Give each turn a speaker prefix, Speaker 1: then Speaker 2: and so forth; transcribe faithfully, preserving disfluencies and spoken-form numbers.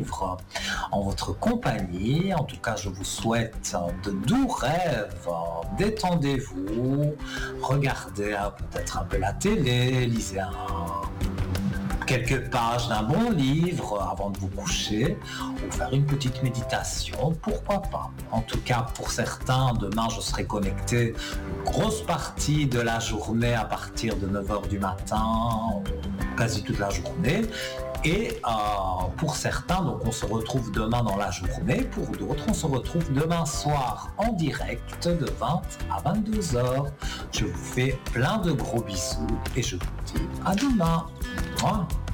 Speaker 1: livre en votre compagnie. En tout cas, je vous souhaite de doux rêves. Détendez-vous, regardez euh, peut-être un peu la télé, lisez un quelques pages d'un bon livre avant de vous coucher ou faire une petite méditation, pourquoi pas. En tout cas, pour certains, demain je serai connecté une grosse partie de la journée à partir de neuf heures du matin, quasi toute la journée. Et euh, pour certains, donc on se retrouve demain dans la journée. Pour d'autres, on se retrouve demain soir en direct de vingt à vingt-deux heures. Je vous fais plein de gros bisous et je vous dis à demain. Au revoir.